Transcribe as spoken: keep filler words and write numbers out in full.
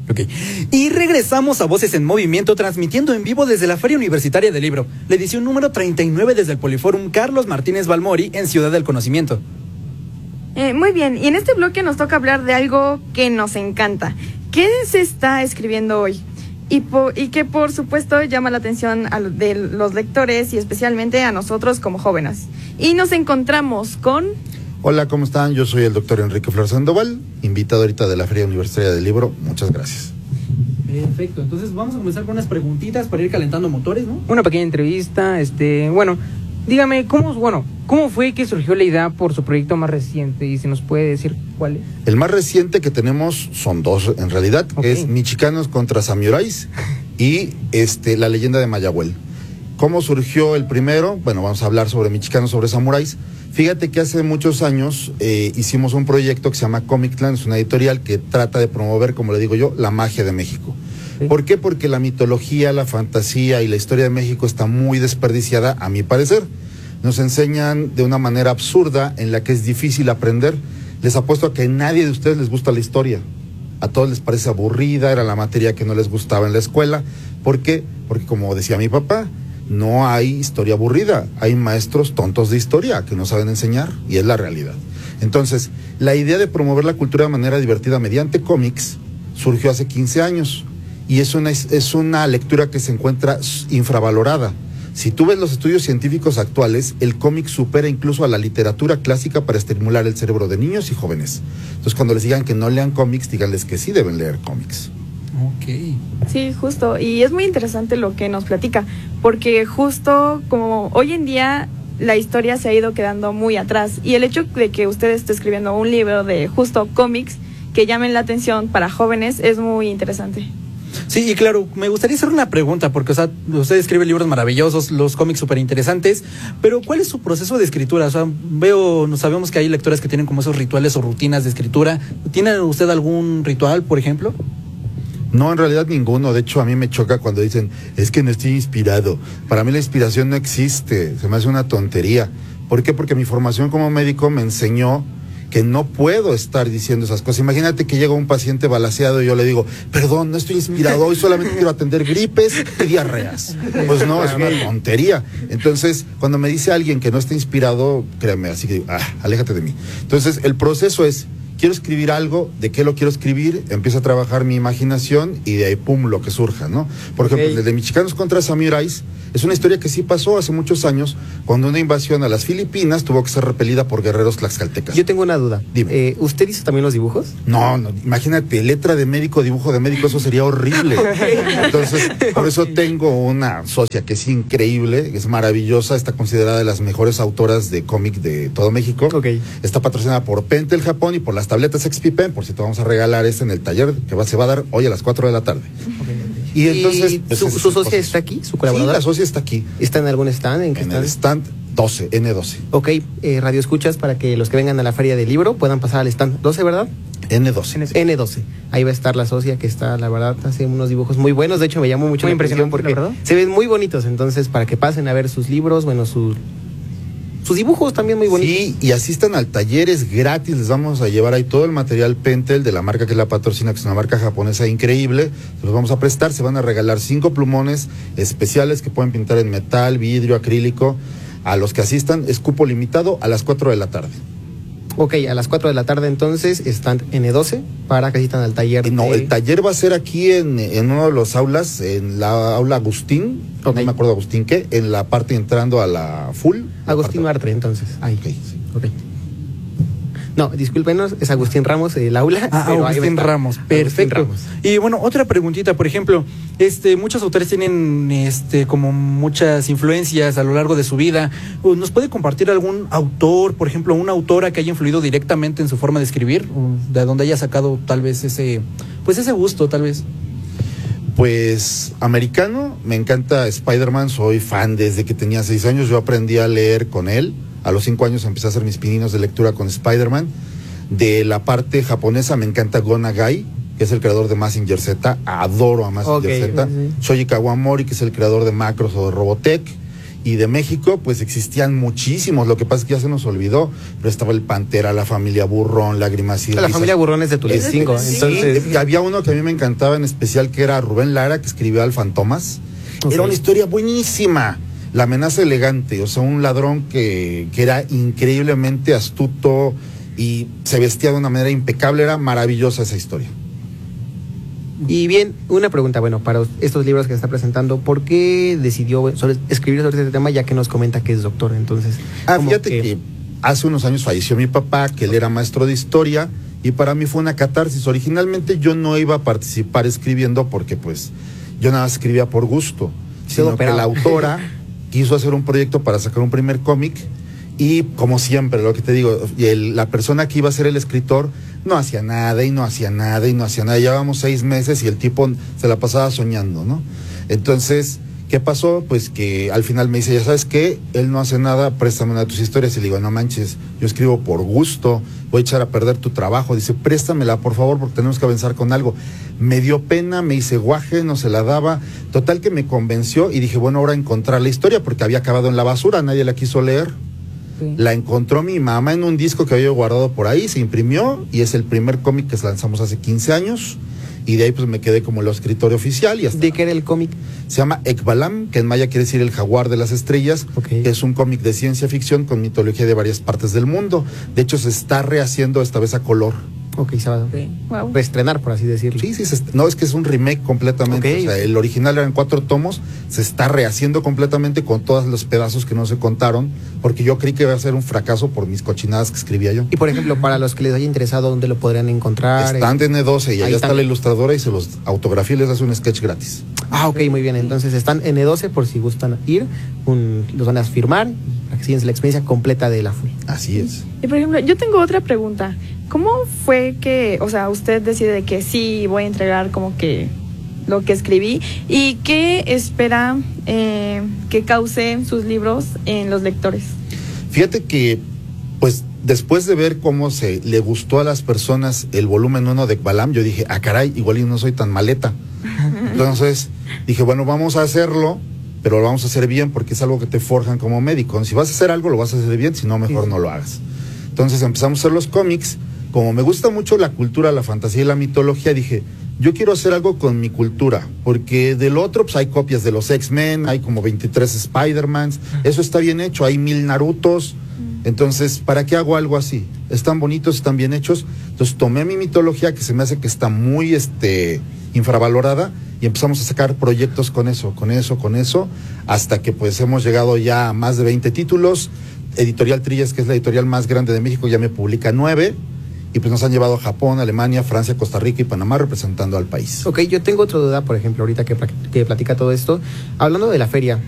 Ok. Y regresamos a Voces en Movimiento, transmitiendo en vivo desde la Feria Universitaria del Libro, la edición número treinta y nueve desde el Poliforum Carlos Martínez Balmori en Ciudad del Conocimiento. Eh, muy bien, y en este bloque nos toca hablar de algo que nos encanta. ¿Qué se está escribiendo hoy? Y, po y que por supuesto llama la atención a de los lectores y especialmente a nosotros como jóvenes. Y nos encontramos con... Hola, ¿cómo están? Yo soy el doctor Enrique Flor Sandoval, invitado ahorita de la Feria Universitaria del Libro. Muchas gracias. Perfecto, entonces vamos a comenzar con unas preguntitas para ir calentando motores, ¿no? Una pequeña entrevista, este, bueno, dígame, ¿cómo, bueno, cómo fue que surgió la idea por su proyecto más reciente? Y si nos puede decir cuál es. El más reciente que tenemos son dos, en realidad, okay. Es Michicanos contra Samuráis y este, La Leyenda de Mayahuel. ¿Cómo surgió el primero? Bueno, vamos a hablar sobre Michicanos sobre Samuráis. Fíjate que hace muchos años eh, hicimos un proyecto que se llama Comictlan, es una editorial que trata de promover, como le digo yo, la magia de México. ¿Sí? ¿Por qué? Porque la mitología, la fantasía y la historia de México está muy desperdiciada, a mi parecer. Nos enseñan de una manera absurda en la que es difícil aprender. Les apuesto a que a nadie de ustedes les gusta la historia. A todos les parece aburrida, era la materia que no les gustaba en la escuela. ¿Por qué? Porque como decía mi papá, no hay historia aburrida, hay maestros tontos de historia que no saben enseñar, y es la realidad. Entonces, la idea de promover la cultura de manera divertida mediante cómics surgió hace quince años, y es una, es una lectura que se encuentra infravalorada. Si tú ves los estudios científicos actuales, el cómic supera incluso a la literatura clásica para estimular el cerebro de niños y jóvenes. Entonces, cuando les digan que no lean cómics, díganles que sí deben leer cómics. Ok. Sí, justo, y es muy interesante lo que nos platica, porque justo como hoy en día la historia se ha ido quedando muy atrás, y el hecho de que usted esté escribiendo un libro de justo cómics que llamen la atención para jóvenes es muy interesante. Sí, y claro, me gustaría hacer una pregunta, porque o sea, usted escribe libros maravillosos, los cómics súper interesantes, pero ¿cuál es su proceso de escritura? O sea, veo, sabemos que hay lectores que tienen como esos rituales o rutinas de escritura. ¿Tiene usted algún ritual, por ejemplo? No, en realidad ninguno. De hecho, a mí me choca cuando dicen, es que no estoy inspirado. Para mí la inspiración no existe, se me hace una tontería. ¿Por qué? Porque mi formación como médico me enseñó que no puedo estar diciendo esas cosas. Imagínate que llega un paciente balaceado y yo le digo, perdón, no estoy inspirado, hoy solamente quiero atender gripes y diarreas. Pues no, es una tontería. Entonces, cuando me dice alguien que no está inspirado, créeme, así que, ah, aléjate de mí. Entonces, el proceso es, quiero escribir algo, ¿de qué lo quiero escribir? Empiezo a trabajar mi imaginación y de ahí, pum, lo que surja, ¿no? Por ejemplo, okay. El de Michicanos contra Samuráis es una historia que sí pasó hace muchos años, cuando una invasión a las Filipinas tuvo que ser repelida por guerreros tlaxcaltecas. Yo tengo una duda. Dime. Eh, ¿Usted hizo también los dibujos? No, no, imagínate, letra de médico, dibujo de médico, eso sería horrible. Entonces, por eso tengo una socia que es increíble, es maravillosa, está considerada de las mejores autoras de cómic de todo México. Okay. Está patrocinada por Pentel Japón y por las tabletas X P Pen, por si te vamos a regalar este en el taller que va, se va a dar hoy a las cuatro de la tarde. Okay. Y entonces... ¿Y su, su socia está aquí? ¿Su colaboradora? Sí, la socia está aquí. ¿Está en algún stand? ¿En qué en stand? el stand doce, ene doce. Ok, eh, radio escuchas para que los que vengan a la feria del libro puedan pasar al stand doce, ¿verdad? ene doce. ene doce. Ahí va a estar la socia que está, la verdad, hace unos dibujos muy buenos. De hecho, me llamó mucho muy la atención porque ¿verdad? Se ven muy bonitos. Entonces, para que pasen a ver sus libros, bueno, sus... Sus dibujos también muy bonitos. Sí, y asistan al taller, es gratis, les vamos a llevar ahí todo el material Pentel de la marca que la patrocina, que es una marca japonesa increíble, se los vamos a prestar, se van a regalar cinco plumones especiales que pueden pintar en metal, vidrio, acrílico, a los que asistan, es cupo limitado a las cuatro de la tarde. Ok, a las cuatro de la tarde entonces, stand ene doce, para que asistan al taller. No, de... el taller va a ser aquí en, en uno de los aulas, en la aula Agustín, okay. No me acuerdo Agustín qué, en la parte entrando a la full. Agustín Martre, entonces. Ahí, ok, sí. Ok. No, discúlpenos, es Agustín Ramos, el aula. Ah, pero Agustín Ramos, perfecto. Agustín Ramos. Y bueno, otra preguntita, por ejemplo, este, muchos autores tienen este, como muchas influencias a lo largo de su vida. ¿Nos puede compartir algún autor, por ejemplo, una autora que haya influido directamente en su forma de escribir? De donde haya sacado tal vez ese, pues ese gusto, tal vez. Pues americano, me encanta Spider-Man, soy fan desde que tenía seis años, yo aprendí a leer con él. A los cinco años empecé a hacer mis pininos de lectura con Spider-Man. De la parte japonesa me encanta Go Nagai, que es el creador de Mazinger Z. Adoro a Mazinger okay, Z. Sí. Shoji Kawamori, que es el creador de Macros o de Robotech. Y de México, pues existían muchísimos. Lo que pasa es que ya se nos olvidó. Pero estaba el Pantera, la familia Burrón, Lágrimas y La Risas. familia Burrón es de Tulancingo, Sí, entonces... eh, había uno que a mí me encantaba en especial, que era Rubén Lara, que escribió Al Fantomas. Ok. Era una historia buenísima. La amenaza elegante, o sea, un ladrón que, que era increíblemente astuto y se vestía de una manera impecable. Era maravillosa esa historia. Y bien, una pregunta, bueno, para estos libros que está presentando, ¿por qué decidió sobre, escribir sobre este tema, ya que nos comenta que es doctor? Entonces, Ah, como fíjate que... hace unos años falleció mi papá, que él era maestro de historia, y para mí fue una catarsis. Originalmente yo no iba a participar escribiendo porque pues yo nada más escribía por gusto, sino que operado. la autora quiso hacer un proyecto para sacar un primer cómic. Y como siempre, lo que te digo, y el, la persona que iba a ser el escritor no hacía nada y no hacía nada y no hacía nada. Llevábamos seis meses y el tipo se la pasaba soñando, ¿no? Entonces, ¿qué pasó? Pues que al final me dice, ya sabes qué, él no hace nada, préstame una de tus historias. Y le digo, no manches, yo escribo por gusto, voy a echar a perder tu trabajo. Dice, préstamela, por favor, porque tenemos que avanzar con algo. Me dio pena, me hice guaje, no se la daba. Total que me convenció y dije, bueno, ahora encontrar la historia, porque había acabado en la basura, nadie la quiso leer. Sí. La encontró mi mamá en un disco que había guardado por ahí, se imprimió y es el primer cómic que lanzamos hace quince años. Y de ahí pues me quedé como el escritor oficial y hasta... ¿De qué era el cómic? Se llama Ekbalam, que en maya quiere decir el jaguar de las estrellas, Ok. que es un cómic de ciencia ficción con mitología de varias partes del mundo. De hecho, se está rehaciendo esta vez a color. Ok, sábado. Sí. Wow. Reestrenar, por así decirlo. Sí, sí, se est- no, es que es un remake completamente. Ok. O sea, el original eran cuatro tomos, se está rehaciendo completamente con todos los pedazos que no se contaron, porque yo creí que iba a ser un fracaso por mis cochinadas que escribía yo. Y por ejemplo, para los que les haya interesado, ¿dónde lo podrían encontrar? Están de N doce y Ahí allá está están. la ilustradora y se los autografía y les hace un sketch gratis. Ah, ok, muy bien. Entonces están en N doce por si gustan ir. Un- los van a firmar para que sigan la experiencia completa de la F U I. Así es. Y por ejemplo, yo tengo otra pregunta. ¿Cómo fue que, o sea, usted decide que sí voy a entregar como que lo que escribí? ¿Y qué espera eh, que cause sus libros en los lectores? Fíjate que, pues, después de ver cómo se le gustó a las personas el volumen uno de Ekbalam, yo dije, ah, caray, igual y no soy tan maleta. Entonces, dije, bueno, vamos a hacerlo, pero lo vamos a hacer bien porque es algo que te forjan como médico. Si vas a hacer algo, lo vas a hacer bien, si no, mejor Sí. no lo hagas. Entonces empezamos a hacer los cómics. Como me gusta mucho la cultura, la fantasía y la mitología, dije, yo quiero hacer algo con mi cultura, porque del otro pues hay copias de los X-Men, hay como veintitrés Spider-Mans, eso está bien hecho, hay mil Narutos, entonces, ¿para qué hago algo así? Están bonitos, están bien hechos. Entonces tomé mi mitología, que se me hace que está muy este, infravalorada, y empezamos a sacar proyectos con eso, con eso, con eso, hasta que pues hemos llegado ya a más de veinte títulos. Editorial Trillas, que es la editorial más grande de México, ya me publica nueve. Y pues nos han llevado a Japón, Alemania, Francia, Costa Rica y Panamá representando al país. Ok, yo tengo otra duda, por ejemplo, ahorita que, pla- que platica todo esto. Hablando de la feria,